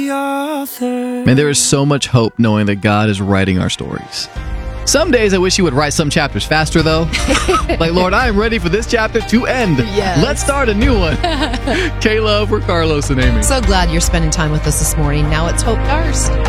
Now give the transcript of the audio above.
Man, there is so much hope knowing that God is writing our stories. Some days I wish He would write some chapters faster, though. Like, Lord, I am ready for this chapter to end. Yes. Let's start a new one. Kayla, for Carlos and Amy. So glad you're spending time with us this morning. Now it's Hope Darst.